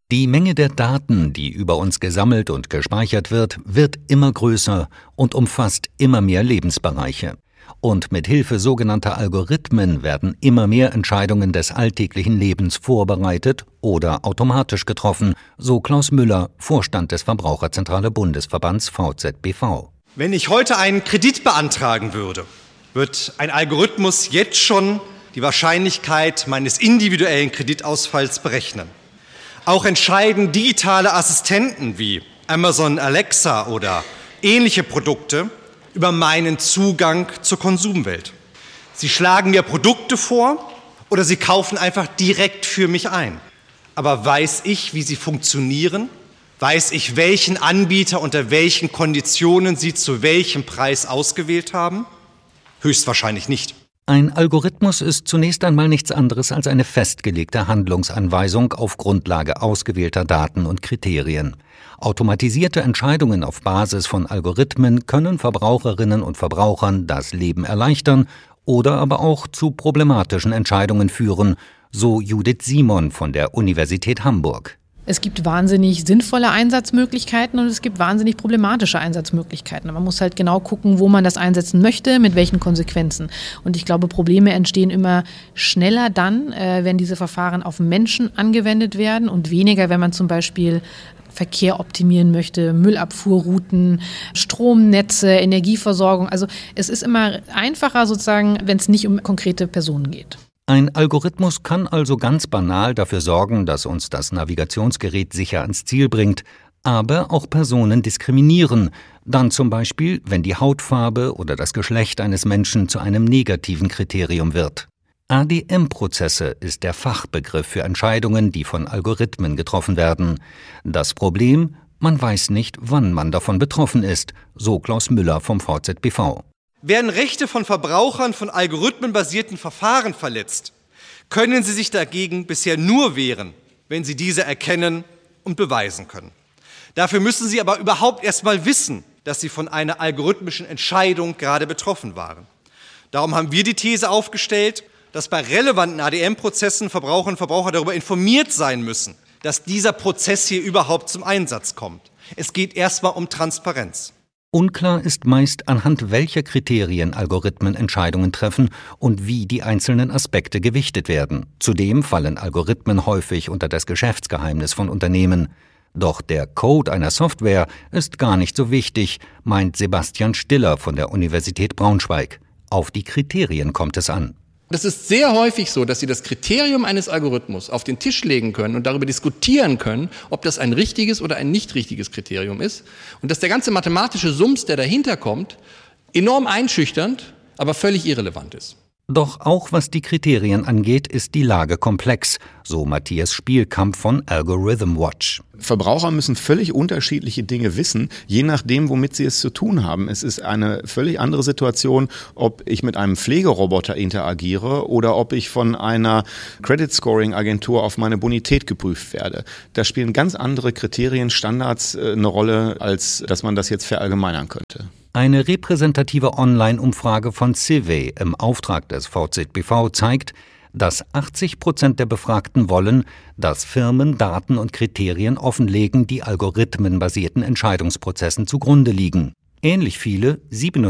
Die Menge der Daten, die über uns gesammelt und gespeichert wird immer größer und umfasst immer mehr Lebensbereiche. Und mit Hilfe sogenannter Algorithmen werden immer mehr Entscheidungen des alltäglichen Lebens vorbereitet oder automatisch getroffen, so Klaus Müller, Vorstand des Verbraucherzentrale Bundesverbands VZBV. Wenn ich heute einen Kredit beantragen würde, wird ein Algorithmus jetzt schon die Wahrscheinlichkeit meines individuellen Kreditausfalls berechnen. Auch entscheiden digitale Assistenten wie Amazon Alexa oder ähnliche Produkte über meinen Zugang zur Konsumwelt. Sie schlagen mir Produkte vor oder sie kaufen einfach direkt für mich ein. Aber weiß ich, wie sie funktionieren? Weiß ich, welchen Anbieter unter welchen Konditionen sie zu welchem Preis ausgewählt haben? Höchstwahrscheinlich nicht. Ein Algorithmus ist zunächst einmal nichts anderes als eine festgelegte Handlungsanweisung auf Grundlage ausgewählter Daten und Kriterien. Automatisierte Entscheidungen auf Basis von Algorithmen können Verbraucherinnen und Verbrauchern das Leben erleichtern oder aber auch zu problematischen Entscheidungen führen, so Judith Simon von der Universität Hamburg. Es gibt wahnsinnig sinnvolle Einsatzmöglichkeiten und es gibt wahnsinnig problematische Einsatzmöglichkeiten. Man muss halt genau gucken, wo man das einsetzen möchte, mit welchen Konsequenzen. Und ich glaube, Probleme entstehen immer schneller dann, wenn diese Verfahren auf Menschen angewendet werden und weniger, wenn man zum Beispiel Verkehr optimieren möchte, Müllabfuhrrouten, Stromnetze, Energieversorgung. Also es ist immer einfacher sozusagen, wenn es nicht um konkrete Personen geht. Ein Algorithmus kann also ganz banal dafür sorgen, dass uns das Navigationsgerät sicher ans Ziel bringt, aber auch Personen diskriminieren, dann zum Beispiel, wenn die Hautfarbe oder das Geschlecht eines Menschen zu einem negativen Kriterium wird. ADM-Prozesse ist der Fachbegriff für Entscheidungen, die von Algorithmen getroffen werden. Das Problem: man weiß nicht, wann man davon betroffen ist, so Klaus Müller vom VZBV. Werden Rechte von Verbrauchern von algorithmenbasierten Verfahren verletzt, können sie sich dagegen bisher nur wehren, wenn sie diese erkennen und beweisen können. Dafür müssen sie aber überhaupt erst mal wissen, dass sie von einer algorithmischen Entscheidung gerade betroffen waren. Darum haben wir die These aufgestellt, dass bei relevanten ADM-Prozessen Verbraucherinnen und Verbraucher darüber informiert sein müssen, dass dieser Prozess hier überhaupt zum Einsatz kommt. Es geht erst mal um Transparenz. Unklar ist meist, anhand welcher Kriterien Algorithmen Entscheidungen treffen und wie die einzelnen Aspekte gewichtet werden. Zudem fallen Algorithmen häufig unter das Geschäftsgeheimnis von Unternehmen. Doch der Code einer Software ist gar nicht so wichtig, meint Sebastian Stiller von der Universität Braunschweig. Auf die Kriterien kommt es an. Es ist sehr häufig so, dass Sie das Kriterium eines Algorithmus auf den Tisch legen können und darüber diskutieren können, ob das ein richtiges oder ein nicht richtiges Kriterium ist. Und dass der ganze mathematische Summs, der dahinter kommt, enorm einschüchternd, aber völlig irrelevant ist. Doch auch was die Kriterien angeht, ist die Lage komplex, so Matthias Spielkamp von Algorithm Watch. Verbraucher müssen völlig unterschiedliche Dinge wissen, je nachdem, womit sie es zu tun haben. Es ist eine völlig andere Situation, ob ich mit einem Pflegeroboter interagiere oder ob ich von einer Credit-Scoring-Agentur auf meine Bonität geprüft werde. Da spielen ganz andere Kriterien, Standards eine Rolle, als dass man das jetzt verallgemeinern könnte. Eine repräsentative Online-Umfrage von Civey im Auftrag des VZBV zeigt, dass 80% der Befragten wollen, dass Firmen Daten und Kriterien offenlegen, die algorithmenbasierten Entscheidungsprozessen zugrunde liegen. Ähnlich viele,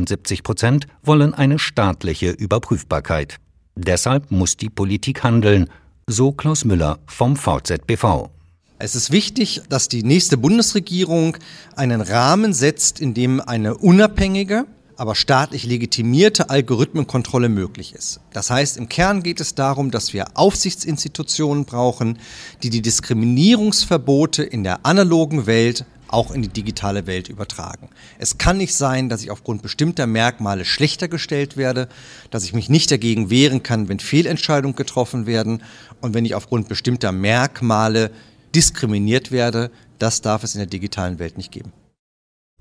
77%, wollen eine staatliche Überprüfbarkeit. Deshalb muss die Politik handeln, so Klaus Müller vom VZBV. Es ist wichtig, dass die nächste Bundesregierung einen Rahmen setzt, in dem eine unabhängige, aber staatlich legitimierte Algorithmenkontrolle möglich ist. Das heißt, im Kern geht es darum, dass wir Aufsichtsinstitutionen brauchen, die die Diskriminierungsverbote in der analogen Welt auch in die digitale Welt übertragen. Es kann nicht sein, dass ich aufgrund bestimmter Merkmale schlechter gestellt werde, dass ich mich nicht dagegen wehren kann, wenn Fehlentscheidungen getroffen werden und wenn ich aufgrund bestimmter Merkmale diskriminiert werde. Das darf es in der digitalen Welt nicht geben.